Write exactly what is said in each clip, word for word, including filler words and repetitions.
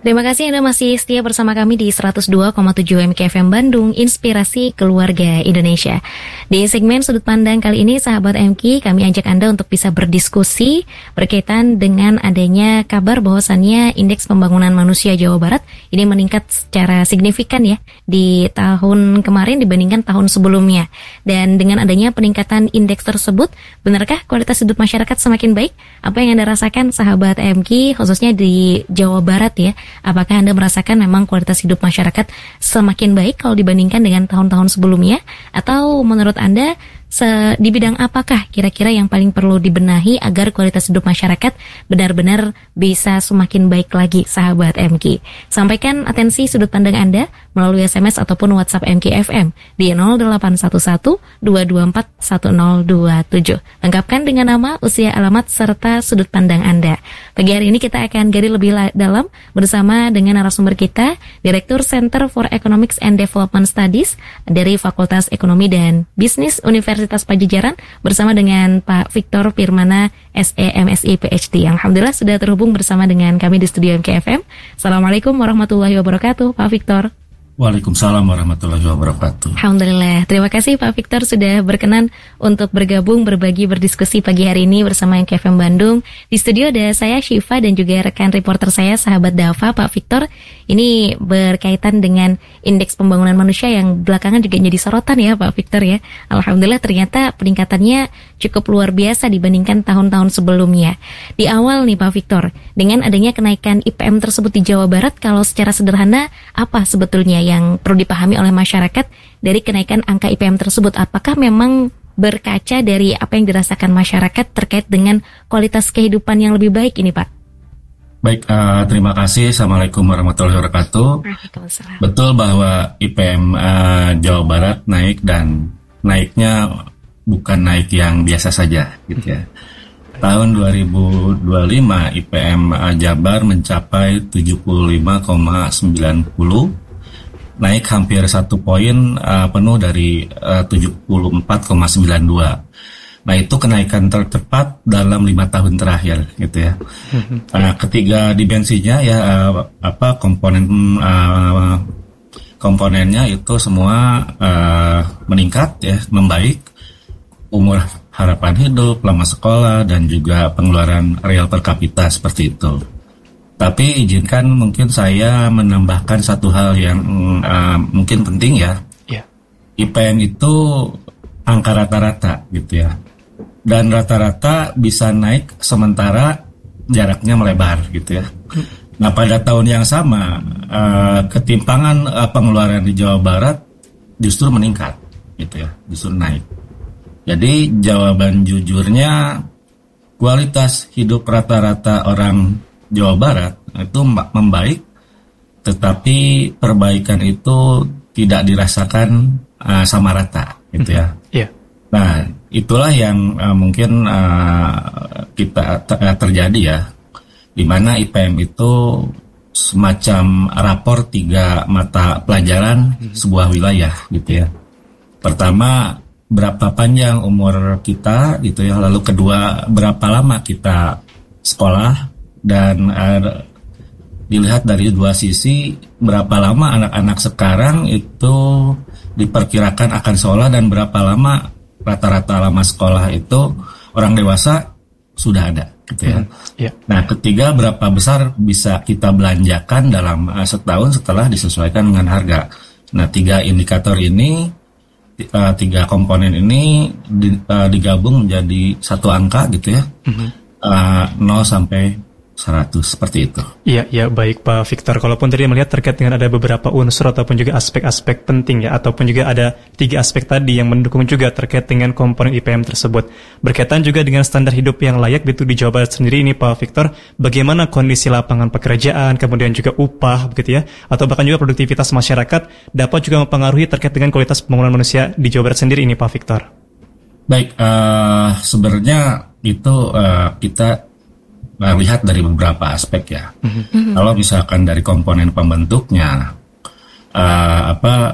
Terima kasih Anda masih setia bersama kami di seratus dua koma tujuh M K F M Bandung, Inspirasi Keluarga Indonesia. Di segmen Sudut Pandang kali ini, sahabat M K, kami ajak Anda untuk bisa berdiskusi berkaitan dengan adanya kabar bahwasannya Indeks Pembangunan Manusia Jawa Barat ini meningkat secara signifikan ya di tahun kemarin dibandingkan tahun sebelumnya. Dan dengan adanya peningkatan indeks tersebut, benarkah kualitas hidup masyarakat semakin baik? Apa yang Anda rasakan, sahabat M K, khususnya di Jawa Barat ya? Apakah Anda merasakan memang kualitas hidup masyarakat semakin baik kalau dibandingkan dengan tahun-tahun sebelumnya? Atau menurut Anda, se- di bidang apakah kira-kira yang paling perlu dibenahi agar kualitas hidup masyarakat benar-benar bisa semakin baik lagi, sahabat M K? Sampaikan atensi sudut pandang Anda melalui S M S ataupun WhatsApp M K F M di nol delapan satu satu dua dua empat satu nol dua tujuh. Lengkapkan dengan nama, usia, alamat, serta sudut pandang Anda. Pagi hari ini kita akan gali lebih la- dalam bersama dengan narasumber kita, Direktur Center for Economics and Development Studies dari Fakultas Ekonomi dan Bisnis Universitas Padjadjaran, bersama dengan Pak Victor Firmana, S E M Si P H D. Alhamdulillah sudah terhubung bersama dengan kami di studio M K F M. Assalamualaikum warahmatullahi wabarakatuh, Pak Victor. Waalaikumsalam warahmatullahi wabarakatuh. Alhamdulillah, terima kasih Pak Victor sudah berkenan untuk bergabung, berbagi, berdiskusi pagi hari ini bersama M K F M Bandung. Di studio ada saya Syifa dan juga rekan reporter saya, sahabat Dava. Pak Victor, ini berkaitan dengan Indeks Pembangunan Manusia yang belakangan juga jadi sorotan ya Pak Victor ya. Alhamdulillah ternyata peningkatannya cukup luar biasa dibandingkan tahun-tahun sebelumnya. Di awal nih Pak Victor, dengan adanya kenaikan I P M tersebut di Jawa Barat, kalau secara sederhana apa sebetulnya yang perlu dipahami oleh masyarakat dari kenaikan angka I P M tersebut? Apakah memang berkaca dari apa yang dirasakan masyarakat terkait dengan kualitas kehidupan yang lebih baik ini Pak? Baik, uh, terima kasih. Assalamualaikum warahmatullahi wabarakatuh. Waalaikumsalam. Betul bahwa I P M uh, Jawa Barat naik, dan naiknya bukan naik yang biasa saja gitu ya. Tahun dua ribu dua puluh lima I P M uh, Jabar mencapai tujuh puluh lima koma sembilan nol, naik hampir satu poin uh, penuh dari uh, tujuh puluh empat koma sembilan dua. Nah, itu kenaikan tercepat dalam lima tahun terakhir, gitu ya. Uh, ketiga dimensinya ya uh, apa komponen uh, komponennya itu semua uh, meningkat ya, membaik. Umur harapan hidup, lama sekolah, dan juga pengeluaran real per kapita seperti itu. Tapi izinkan mungkin saya menambahkan satu hal yang uh, mungkin penting ya. Yeah. I P M itu angka rata-rata gitu ya. Dan rata-rata bisa naik sementara jaraknya melebar gitu ya. Nah, pada tahun yang sama uh, ketimpangan uh, pengeluaran di Jawa Barat justru meningkat gitu ya, justru naik. Jadi jawaban jujurnya, kualitas hidup rata-rata orang Jawa Barat itu membaik, tetapi perbaikan itu tidak dirasakan uh, sama rata gitu ya. Yeah. Nah, itulah yang uh, mungkin uh, kita ter- terjadi ya, di mana I P M itu semacam rapor tiga mata pelajaran hmm. sebuah wilayah gitu ya. Pertama, berapa panjang umur kita gitu ya, lalu kedua, berapa lama kita sekolah, dan uh, dilihat dari dua sisi, berapa lama anak-anak sekarang itu diperkirakan akan sekolah, dan berapa lama rata-rata lama sekolah itu orang dewasa sudah ada gitu ya. Hmm, yeah. Nah, ketiga, berapa besar bisa kita belanjakan dalam uh, setahun setelah disesuaikan dengan harga. Nah, tiga indikator ini, uh, tiga komponen ini di, uh, digabung menjadi satu angka gitu ya. Mm-hmm. uh, nol sampai seratus, seperti itu. Iya, ya baik Pak Victor. Kalaupun tadi melihat terkait dengan ada beberapa unsur ataupun juga aspek-aspek penting ya, ataupun juga ada tiga aspek tadi yang mendukung juga terkait dengan komponen I P M tersebut. Berkaitan juga dengan standar hidup yang layak itu di Jawa Barat sendiri ini Pak Victor, bagaimana kondisi lapangan pekerjaan, kemudian juga upah begitu ya, atau bahkan juga produktivitas masyarakat dapat juga mempengaruhi terkait dengan kualitas pembangunan manusia di Jawa Barat sendiri ini Pak Victor. Baik, uh, sebenarnya itu uh, kita Nah, lihat dari beberapa aspek ya. Mm-hmm. Kalau misalkan dari komponen pembentuknya, uh, apa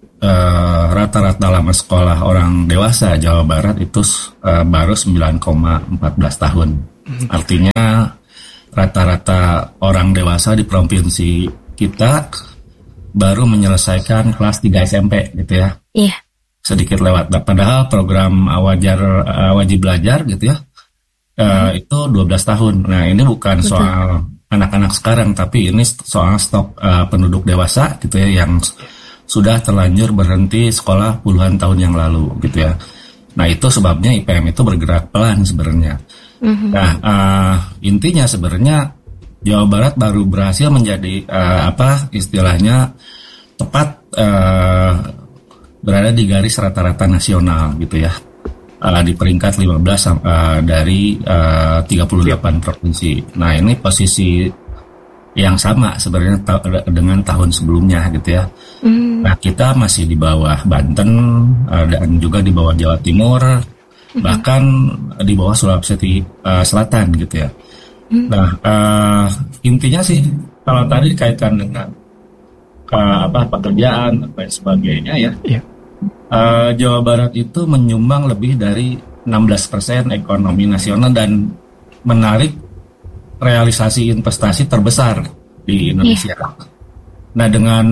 uh, rata-rata lama sekolah orang dewasa Jawa Barat itu uh, baru sembilan koma empat belas tahun. Mm-hmm. Artinya rata-rata orang dewasa di provinsi kita baru menyelesaikan kelas tiga S M P gitu ya. Iya. Sedikit lewat. Nah, padahal program wajar uh, wajib belajar gitu ya, uh, hmm. itu dua belas tahun. Nah, ini bukan Betul. soal anak-anak sekarang, tapi ini soal stok uh, penduduk dewasa gitu ya yang sudah terlanjur berhenti sekolah puluhan tahun yang lalu gitu ya. Nah, itu sebabnya I P M itu bergerak pelan sebenarnya. Mm-hmm. Nah, uh, intinya sebenarnya Jawa Barat baru berhasil menjadi uh, apa istilahnya tepat uh, berada di garis rata-rata nasional gitu ya, uh, di peringkat lima belas uh, dari uh, tiga puluh delapan provinsi. Nah, ini posisi yang sama sebenarnya ta- dengan tahun sebelumnya gitu ya. Mm. Nah, kita masih di bawah Banten uh, dan juga di bawah Jawa Timur, mm-hmm. bahkan di bawah Sulawesi uh, Selatan gitu ya. Mm. Nah, uh, intinya sih kalau tadi dikaitkan dengan uh, apa pekerjaan dan sebagainya ya, yeah. uh, Jawa Barat itu menyumbang lebih dari enam belas persen ekonomi nasional dan menarik realisasi investasi terbesar di Indonesia. Yeah. Nah, dengan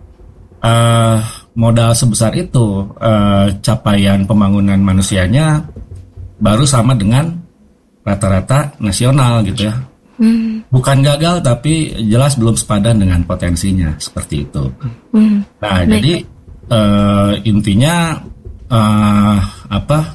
uh, modal sebesar itu, uh, capaian pembangunan manusianya baru sama dengan rata-rata nasional gitu ya. Mm. Bukan gagal, tapi jelas belum sepadan dengan potensinya seperti itu. Mm. Nah, Baik. jadi uh, intinya uh, apa?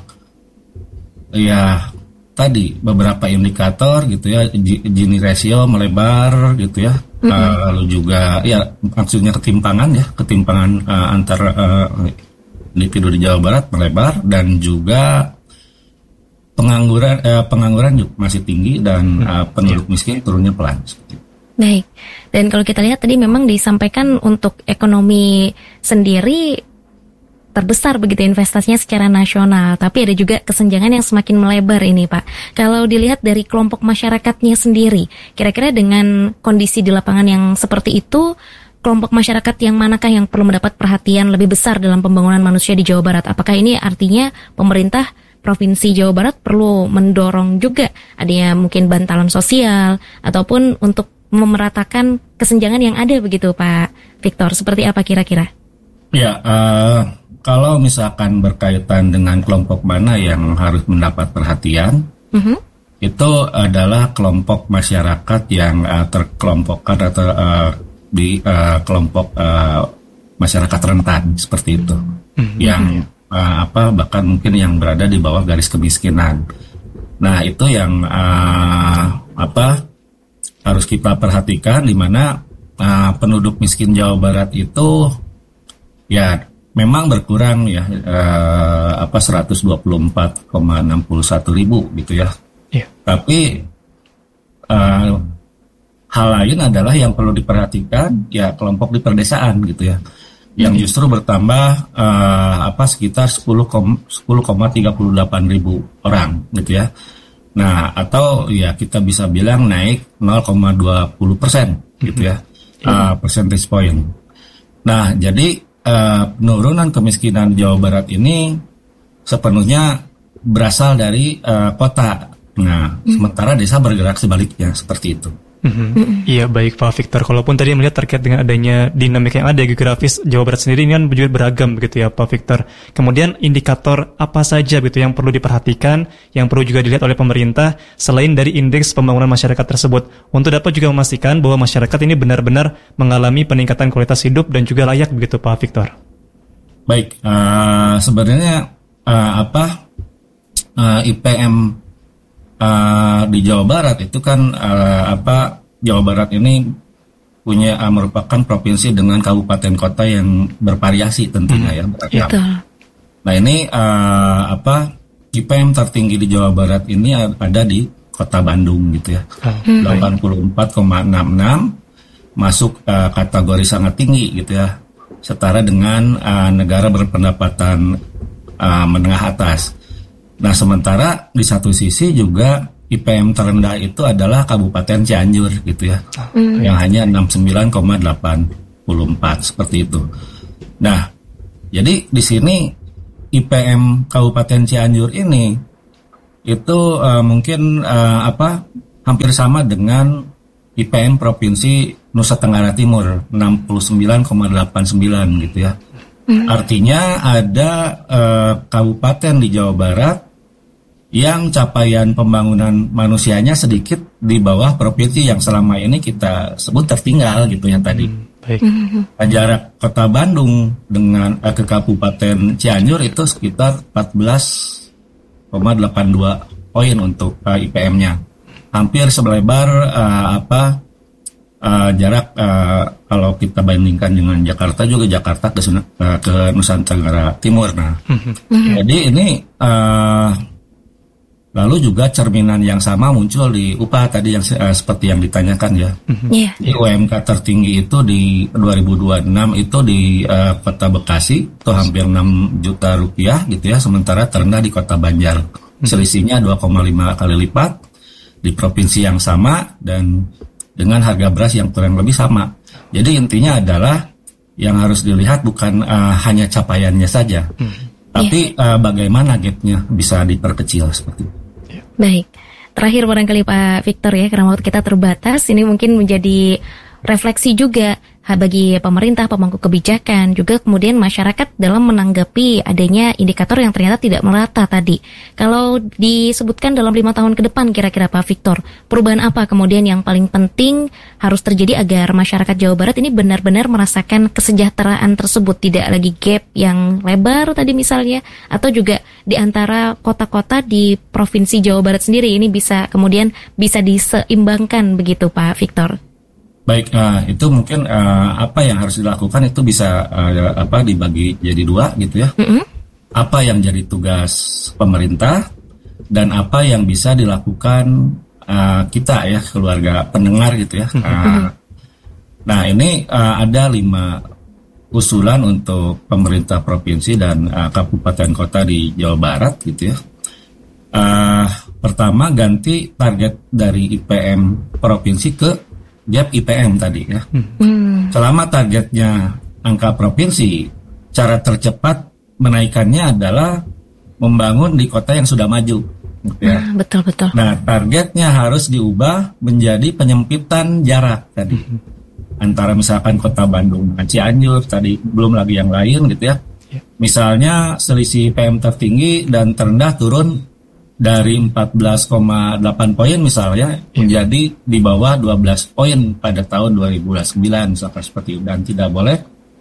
Ya. Tadi beberapa indikator gitu ya, Gini ratio melebar gitu ya, mm-hmm. uh, lalu juga ya maksudnya ketimpangan ya, ketimpangan uh, antar uh, individu di Jawa Barat melebar dan juga pengangguran uh, pengangguran juga masih tinggi dan uh, penduduk miskin turunnya pelan. Baik, dan kalau kita lihat tadi memang disampaikan untuk ekonomi sendiri terbesar begitu investasinya secara nasional, tapi ada juga kesenjangan yang semakin melebar ini Pak. Kalau dilihat dari kelompok masyarakatnya sendiri, kira-kira dengan kondisi di lapangan yang seperti itu, kelompok masyarakat yang manakah yang perlu mendapat perhatian lebih besar dalam pembangunan manusia di Jawa Barat? Apakah ini artinya pemerintah Provinsi Jawa Barat perlu mendorong juga adanya mungkin bantalan sosial ataupun untuk memeratakan kesenjangan yang ada begitu Pak Victor? Seperti apa kira-kira? Ya, uh... kalau misalkan berkaitan dengan kelompok mana yang harus mendapat perhatian, mm-hmm. itu adalah kelompok masyarakat yang uh, terkelompokkan atau uh, di uh, kelompok uh, masyarakat rentan seperti itu, mm-hmm. yang uh, apa bahkan mungkin yang berada di bawah garis kemiskinan. Nah, itu yang uh, apa harus kita perhatikan, di mana uh, penduduk miskin Jawa Barat itu ya memang berkurang ya, eh, apa seratus dua puluh empat koma enam satu ribu gitu ya. Yeah. Tapi eh, hal lain adalah yang perlu diperhatikan ya kelompok di perdesaan gitu ya, yang justru bertambah eh, apa sekitar sepuluh koma tiga delapan ribu orang gitu ya. Nah, atau ya kita bisa bilang naik nol koma dua nol persen gitu ya, yeah. uh, percentage point. Nah, jadi Uh, penurunan kemiskinan di Jawa Barat ini sepenuhnya berasal dari uh, kota. Nah, mm. sementara desa bergerak sebaliknya seperti itu. Mm-hmm. Mm-hmm. Iya, baik Pak Victor. Kalaupun tadi melihat terkait dengan adanya dinamika yang ada geografis Jawa Barat sendiri ini kan juga beragam begitu ya Pak Victor. Kemudian indikator apa saja begitu yang perlu diperhatikan, yang perlu juga dilihat oleh pemerintah selain dari indeks pembangunan masyarakat tersebut untuk dapat juga memastikan bahwa masyarakat ini benar-benar mengalami peningkatan kualitas hidup dan juga layak begitu Pak Victor. Baik, uh, sebenarnya uh, apa uh, I P M Uh, di Jawa Barat itu kan uh, apa Jawa Barat ini punya uh, merupakan provinsi dengan kabupaten kota yang bervariasi tentunya hmm. ya. Betul. Nah, ini uh, apa I P M tertinggi di Jawa Barat ini ada di Kota Bandung gitu ya. Hmm. delapan puluh empat koma enam enam masuk uh, kategori sangat tinggi gitu ya. Setara dengan uh, negara berpendapatan uh, menengah atas. Nah, sementara di satu sisi juga I P M terendah itu adalah Kabupaten Cianjur gitu ya, mm. yang hanya enam puluh sembilan koma delapan empat seperti itu. Nah, jadi di sini I P M Kabupaten Cianjur ini itu uh, mungkin uh, apa hampir sama dengan I P M Provinsi Nusa Tenggara Timur enam puluh sembilan koma delapan sembilan gitu ya. Hmm. Artinya ada uh, kabupaten di Jawa Barat yang capaian pembangunan manusianya sedikit di bawah provinsi yang selama ini kita sebut tertinggal gitu yang tadi. Hmm. Baik. Jarak kota Bandung dengan uh, ke Kabupaten Cianjur itu sekitar empat belas koma delapan dua poin untuk uh, I P M-nya. Hampir selebar uh, apa uh, jarak uh, kalau kita bandingkan dengan Jakarta juga Jakarta ke, uh, ke Nusa Tenggara Timur. Nah, mm-hmm. jadi ini uh, lalu juga cerminan yang sama muncul di upah tadi yang uh, seperti yang ditanyakan ya. Mm-hmm. Yeah. Di U M K tertinggi itu di dua ribu dua puluh enam itu di uh, Kota Bekasi itu hampir enam juta rupiah gitu ya, sementara terendah di Kota Banjar. Mm-hmm. Selisihnya dua koma lima kali lipat di provinsi yang sama dan dengan harga beras yang kurang lebih sama. Jadi intinya adalah yang harus dilihat bukan uh, hanya capaiannya saja, hmm. tapi yeah. uh, bagaimana gap-nya bisa diperkecil seperti itu. Baik, terakhir barangkali Pak Victor ya, karena waktu kita terbatas, ini mungkin menjadi refleksi juga bagi pemerintah, pemangku kebijakan, juga kemudian masyarakat dalam menanggapi adanya indikator yang ternyata tidak merata tadi. Kalau disebutkan dalam lima tahun ke depan kira-kira Pak Victor, perubahan apa kemudian yang paling penting harus terjadi agar masyarakat Jawa Barat ini benar-benar merasakan kesejahteraan tersebut, tidak lagi gap yang lebar tadi misalnya, atau juga di antara kota-kota di Provinsi Jawa Barat sendiri ini bisa kemudian bisa diseimbangkan begitu Pak Victor? Baik, uh, itu mungkin uh, apa yang harus dilakukan itu bisa uh, apa dibagi jadi dua gitu ya. Mm-hmm. Apa yang jadi tugas pemerintah dan apa yang bisa dilakukan uh, kita ya, keluarga pendengar gitu ya. Mm-hmm. Uh, nah ini uh, ada lima usulan untuk pemerintah provinsi dan uh, kabupaten kota di Jawa Barat gitu ya. Uh, pertama, ganti target dari I P M provinsi ke gap I P M tadi ya. Hmm. Selama targetnya angka provinsi, cara tercepat menaikannya adalah membangun di kota yang sudah maju. Gitu ya. Ah, betul betul. Nah, targetnya harus diubah menjadi penyempitan jarak tadi. Hmm. Antara misalkan kota Bandung dengan Cianjur tadi, belum lagi yang lain gitu ya. Yeah. Misalnya selisih I P M tertinggi dan terendah turun dari empat belas koma delapan poin misalnya yeah. menjadi di bawah dua belas poin pada tahun dua ribu sembilan misalkan seperti itu, dan tidak boleh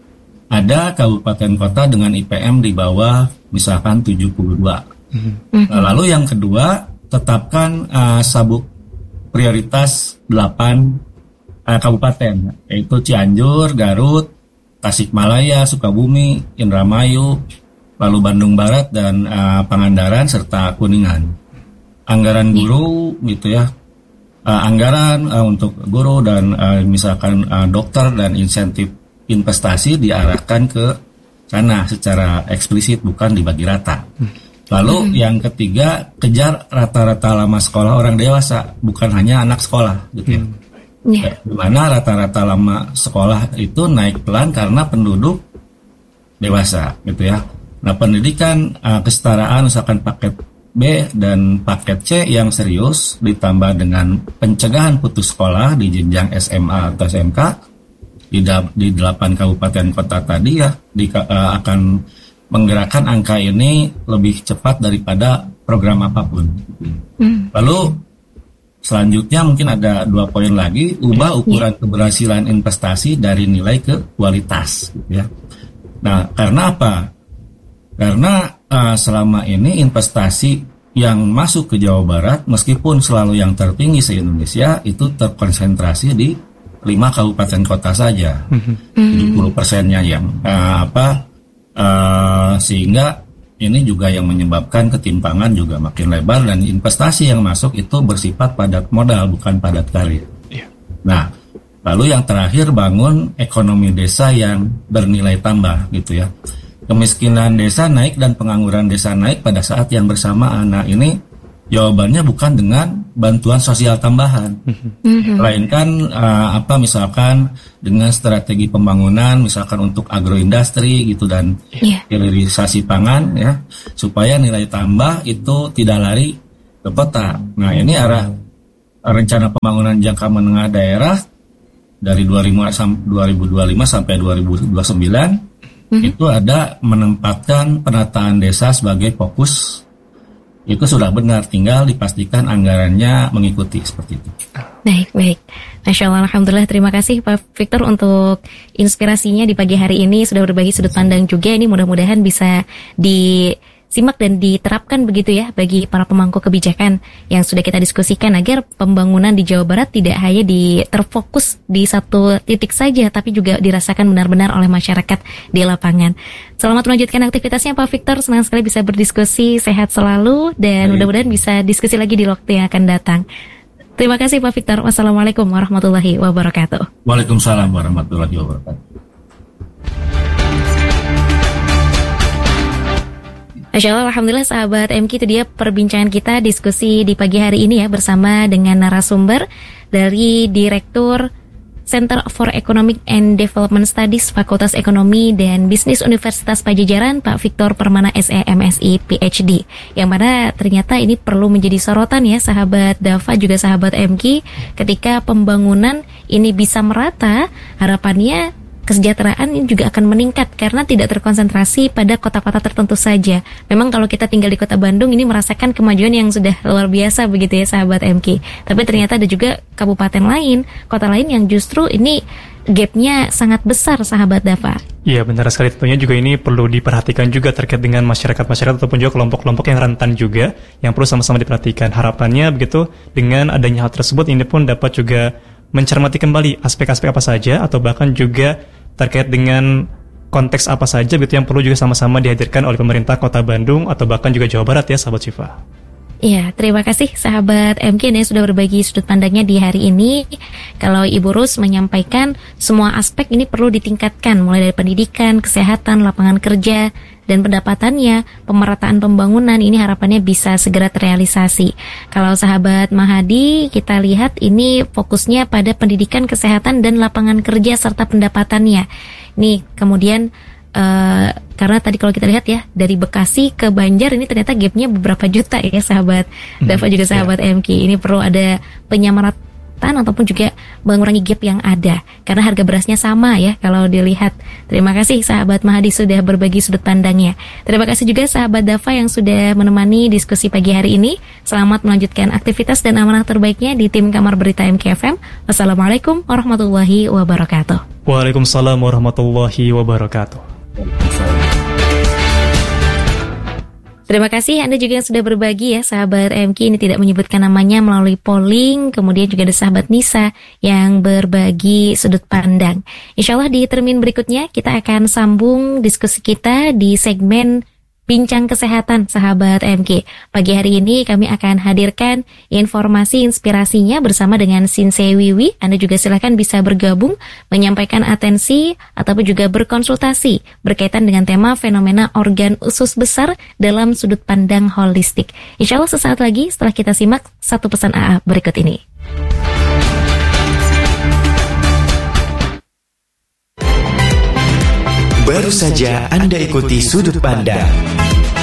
ada kabupaten kota dengan I P M di bawah misalkan tujuh puluh dua. Mm-hmm. Lalu yang kedua, tetapkan uh, sabuk prioritas delapan uh, kabupaten, yaitu Cianjur, Garut, Tasikmalaya, Sukabumi, Indramayu, lalu Bandung Barat dan uh, Pangandaran serta Kuningan. Anggaran guru gitu ya, uh, anggaran uh, untuk guru dan uh, misalkan uh, dokter dan insentif investasi diarahkan ke sana secara eksplisit, bukan dibagi rata. Lalu hmm. yang ketiga, kejar rata-rata lama sekolah orang dewasa, bukan hanya anak sekolah gitu ya. Hmm. Yeah. Di mana rata-rata lama sekolah itu naik pelan karena penduduk dewasa gitu ya. Nah, pendidikan uh, kesetaraan misalkan paket B dan paket C yang serius ditambah dengan pencegahan putus sekolah di jenjang S M A atau S M K di, da- di delapan kabupaten kota tadi ya di, uh, akan menggerakkan angka ini lebih cepat daripada program apapun. Hmm. Lalu selanjutnya mungkin ada dua poin lagi, ubah ukuran yeah. keberhasilan investasi dari nilai ke kualitas gitu ya. Nah, karena apa? Karena uh, selama ini investasi yang masuk ke Jawa Barat, meskipun selalu yang tertinggi se-Indonesia, itu terkonsentrasi di lima kabupaten kota saja, mm-hmm. tujuh puluh persennya yang uh, apa, uh, sehingga ini juga yang menyebabkan ketimpangan juga makin lebar, dan investasi yang masuk itu bersifat padat modal, bukan padat karya. Yeah. Nah, lalu yang terakhir, bangun ekonomi desa yang bernilai tambah gitu ya. Kemiskinan desa naik dan pengangguran desa naik pada saat yang bersamaan. Nah, ini jawabannya bukan dengan bantuan sosial tambahan, mm-hmm. melainkan uh, apa misalkan dengan strategi pembangunan misalkan untuk agroindustri gitu dan yeah. hilirisasi pangan ya, supaya nilai tambah itu tidak lari ke kota. Nah, ini arah rencana pembangunan jangka menengah daerah dari dua ribu dua puluh lima sampai dua ribu dua puluh sembilan mm-hmm. itu ada menempatkan penataan desa sebagai fokus. Itu sudah benar, tinggal dipastikan anggarannya mengikuti seperti itu. Baik, baik. Masya Allah, Alhamdulillah, terima kasih Pak Victor untuk inspirasinya di pagi hari ini, sudah berbagi sudut pandang juga. Ini mudah-mudahan bisa disimak dan diterapkan begitu ya bagi para pemangku kebijakan yang sudah kita diskusikan, agar pembangunan di Jawa Barat tidak hanya di terfokus di satu titik saja, tapi juga dirasakan benar-benar oleh masyarakat di lapangan. Selamat melanjutkan aktivitasnya Pak Victor, senang sekali bisa berdiskusi, sehat selalu, dan Baik. mudah-mudahan bisa diskusi lagi di waktu yang akan datang. Terima kasih Pak Victor. Wassalamualaikum warahmatullahi wabarakatuh. Waalaikumsalam warahmatullahi wabarakatuh. Masya Allah, Alhamdulillah sahabat M K, itu dia perbincangan kita, diskusi di pagi hari ini ya, bersama dengan narasumber dari Direktur Center for Economic and Development Studies Fakultas Ekonomi dan Bisnis Universitas Pajajaran, Pak Victor Permana S E M Si P H D, yang mana ternyata ini perlu menjadi sorotan ya sahabat Dava juga sahabat M K, ketika pembangunan ini bisa merata, harapannya kesejahteraan ini juga akan meningkat karena tidak terkonsentrasi pada kota-kota tertentu saja. Memang kalau kita tinggal di kota Bandung ini merasakan kemajuan yang sudah luar biasa begitu ya sahabat M K. Tapi ternyata ada juga kabupaten lain, kota lain yang justru ini gapnya sangat besar sahabat Dava. Iya benar sekali, tentunya juga ini perlu diperhatikan juga terkait dengan masyarakat-masyarakat ataupun juga kelompok-kelompok yang rentan juga, yang perlu sama-sama diperhatikan. Harapannya begitu dengan adanya hal tersebut ini pun dapat juga mencermati kembali aspek-aspek apa saja atau bahkan juga terkait dengan konteks apa saja gitu yang perlu juga sama-sama dihadirkan oleh pemerintah Kota Bandung atau bahkan juga Jawa Barat ya sahabat Syifa. Iya, terima kasih sahabat M K yang sudah berbagi sudut pandangnya di hari ini. Kalau Ibu Rus menyampaikan semua aspek ini perlu ditingkatkan, mulai dari pendidikan, kesehatan, lapangan kerja, dan pendapatannya, pemerataan pembangunan ini harapannya bisa segera terrealisasi. Kalau sahabat Mahadi, kita lihat ini fokusnya pada pendidikan, kesehatan, dan lapangan kerja serta pendapatannya. Nih, kemudian Uh, karena tadi kalau kita lihat ya dari Bekasi ke Banjar ini ternyata gapnya beberapa juta ya sahabat hmm, Dava juga sahabat yeah. M K. Ini perlu ada penyamaratan ataupun juga mengurangi gap yang ada karena harga berasnya sama ya kalau dilihat. Terima kasih sahabat Mahadi sudah berbagi sudut pandangnya. Terima kasih juga sahabat Dava yang sudah menemani diskusi pagi hari ini. Selamat melanjutkan aktivitas dan amanah terbaiknya di tim Kamar Berita M K F M. Wassalamualaikum warahmatullahi wabarakatuh. Waalaikumsalam warahmatullahi wabarakatuh. Terima kasih Anda juga yang sudah berbagi ya sahabat M K, ini tidak menyebutkan namanya melalui polling. Kemudian juga ada sahabat Nisa yang berbagi sudut pandang. Insya Allah di termin berikutnya kita akan sambung diskusi kita di segmen Bincang Kesehatan sahabat M K. Pagi hari ini kami akan hadirkan informasi inspirasinya bersama dengan Sinsei Wiwi. Anda juga silakan bisa bergabung, menyampaikan atensi ataupun juga berkonsultasi berkaitan dengan tema fenomena organ usus besar dalam sudut pandang holistik. Insya Allah sesaat lagi setelah kita simak satu pesan A A berikut ini. Baru saja Anda ikuti Sudut Pandang